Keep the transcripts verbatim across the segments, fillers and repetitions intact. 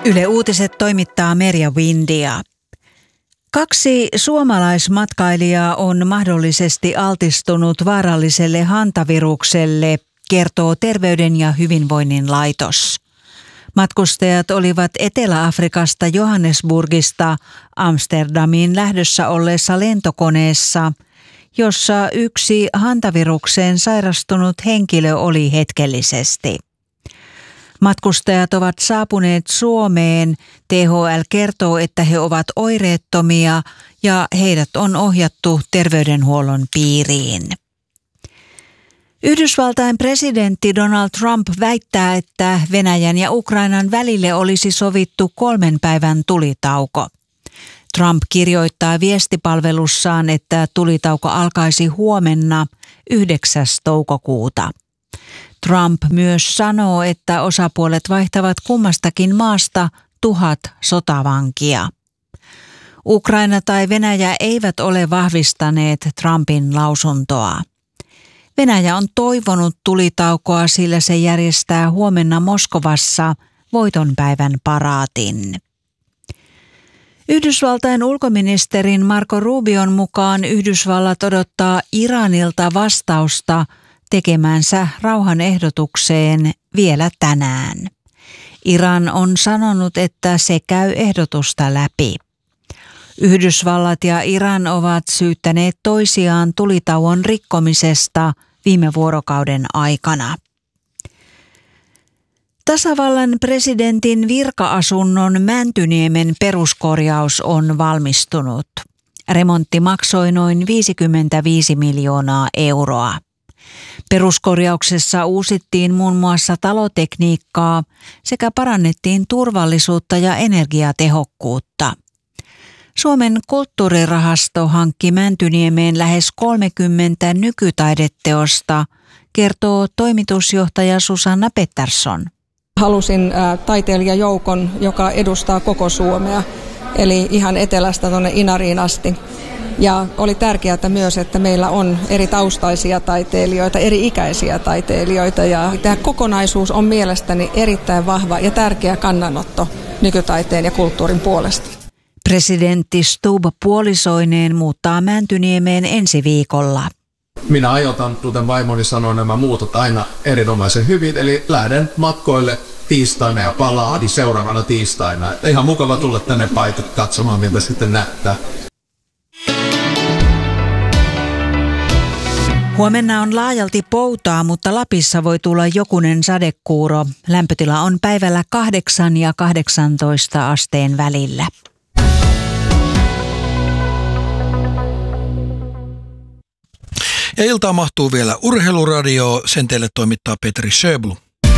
Yle Uutiset toimittaa Merja Windia. Kaksi suomalaismatkailijaa on mahdollisesti altistunut vaaralliselle hantavirukselle, kertoo Terveyden ja hyvinvoinnin laitos. Matkustajat olivat Etelä-Afrikasta Johannesburgista Amsterdamiin lähdössä olleessa lentokoneessa, jossa yksi hantavirukseen sairastunut henkilö oli hetkellisesti. Matkustajat ovat saapuneet Suomeen. T H L kertoo, että he ovat oireettomia ja heidät on ohjattu terveydenhuollon piiriin. Yhdysvaltain presidentti Donald Trump väittää, että Venäjän ja Ukrainan välille olisi sovittu kolmen päivän tulitauko. Trump kirjoittaa viestipalvelussaan, että tulitauko alkaisi huomenna yhdeksäs toukokuuta. Trump myös sanoo, että osapuolet vaihtavat kummastakin maasta tuhat sotavankia. Ukraina tai Venäjä eivät ole vahvistaneet Trumpin lausuntoa. Venäjä on toivonut tulitaukoa, sillä se järjestää huomenna Moskovassa voitonpäivän paraatin. Yhdysvaltain ulkoministerin Marco Rubion mukaan Yhdysvallat odottaa Iranilta vastausta tekemänsä rauhanehdotukseen vielä tänään. Iran on sanonut, että se käy ehdotusta läpi. Yhdysvallat ja Iran ovat syyttäneet toisiaan tulitauon rikkomisesta viime vuorokauden aikana. Tasavallan presidentin virka-asunnon Mäntyniemen peruskorjaus on valmistunut. Remontti maksoi noin viisikymmentäviisi miljoonaa euroa. Peruskorjauksessa uusittiin muun muassa talotekniikkaa sekä parannettiin turvallisuutta ja energiatehokkuutta. Suomen kulttuurirahasto hankki Mäntyniemeen lähes kolmekymmentä nykytaideteosta, kertoo toimitusjohtaja Susanna Pettersson. Halusin ä, taiteilijajoukon, joka edustaa koko Suomea, eli ihan etelästä tuonne Inariin asti. Ja oli tärkeää myös, että meillä on eri taustaisia taiteilijoita, eri ikäisiä taiteilijoita. Ja tämä kokonaisuus on mielestäni erittäin vahva ja tärkeä kannanotto nykytaiteen ja kulttuurin puolesta. Presidentti Stubb puolisoineen muuttaa Mäntyniemeen ensi viikolla. Minä ajoitan, kuten vaimoni sanoi, nämä muutot aina erinomaisen hyvin, eli lähden matkoille tiistaina ja palaan seuraavana tiistaina. Että ihan mukava tulla tänne paikat katsomaan, miltä sitten näyttää. Huomenna on laajalti poutaa, mutta Lapissa voi tulla jokunen sadekuuro. Lämpötila on päivällä kahdeksan ja kahdeksantoista asteen välillä. Ja iltaan mahtuu vielä Urheiluradio, sen teille toimittaa Petri Sjöblom.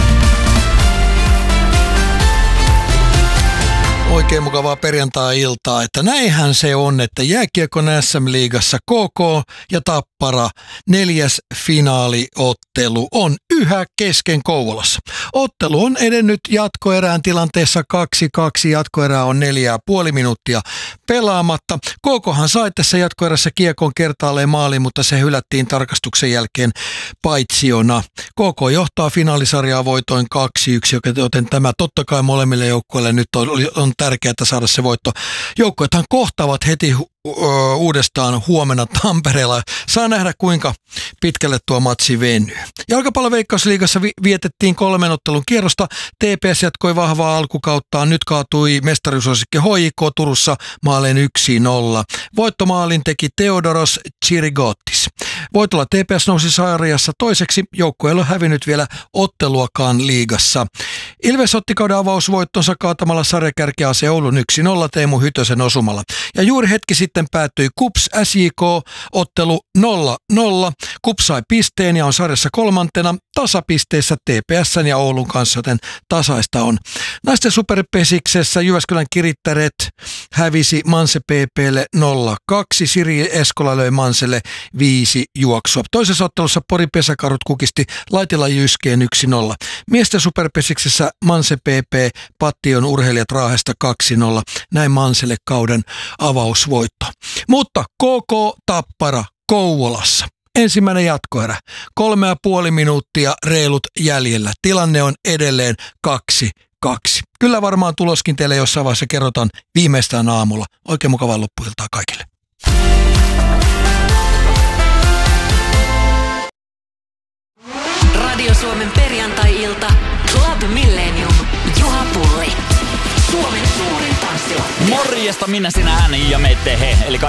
Oikein mukavaa perjantai-iltaa, että näinhän se on, että jääkiekon S M-liigassa K K ja Tappara neljäs finaaliottelu on yhä kesken Kouvolassa. Ottelu on edennyt jatkoerään tilanteessa kaksi kaksi, jatkoerää on neljä ja puoli minuuttia pelaamatta. K K:han sai tässä jatkoerässä kiekon kertaalleen maaliin, mutta se hylättiin tarkastuksen jälkeen paitsiona. K K johtaa finaalisarjaa voitoin kaksi yksi, joten tämä totta kai molemmille joukkueille nyt on, on tärkeää saada se voitto. Joukkueethan kohtaavat heti hu- uudestaan huomenna Tampereella. Saa nähdä, kuinka pitkälle tuo matsi venyy. Jalkapalloveikkausliigassa vi- vietettiin kolmen ottelun kierrosta. T P S jatkoi vahvaa alkukauttaan. Nyt kaatui mestaruusosikki H J K Turussa maaleen yksi nolla. Voittomaalin teki Theodoros Chirigotis. Voitolla T P S nousi sarjassa toiseksi. Joukkue ei ole hävinnyt vielä otteluakaan liigassa. Ilves otti kauden avausvoittonsa kaatamalla sarjakärkeä A C Oulun yksi nolla Teemu Hytösen osumalla. Ja juuri hetki sitten päättyi KuPS S J K-ottelu nolla nolla. KuPS sai pisteen ja on sarjassa kolmantena tasapisteissä T P S:n ja Oulun kanssa, joten tasaista on. Naisten superpesiksessä Jyväskylän Kirittäret hävisi Manse P P:lle nolla kaksi. Siri Eskola löi Manselle viisi juoksua. Toisessa ottelussa Porin Pesäkarhut kukisti Laitila Jyskeen yksi nolla. Miesten superpesiksessä Manse P P Pattion urheilijat Raahesta kaksi nolla. Näin Manselle kauden avausvoitto. Mutta K K Tappara Kouvolassa. Ensimmäinen jatkoerä. Kolme ja puoli minuuttia reilut jäljellä. Tilanne on edelleen kaksi kaksi. Kyllä varmaan tuloskin teille jossain vaiheessa kerrotaan viimeistään aamulla. Oikein mukavaa loppuiltaa kaikille. Radio Suomen perjantai-ilta. Club Millennium. Juha Pulli. Suomen suurin tanssila. Morjesta, minä sinä hän ja meitte he. Eli